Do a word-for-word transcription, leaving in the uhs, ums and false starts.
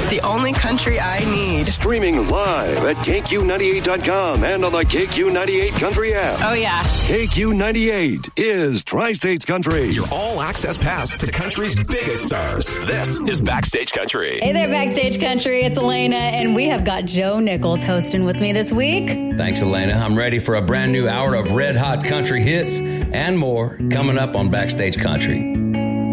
The only country I need. Streaming live at K Q ninety-eight dot com and on the K Q ninety-eight Country app. Oh, yeah. K Q ninety-eight is Tri-States Country. Your all-access pass to country's biggest stars. This is Backstage Country. Hey there, Backstage Country. It's Elena, and we have got Joe Nichols hosting with me this week. Thanks, Elena. I'm ready for a brand new hour of red-hot country hits and more coming up on Backstage Country.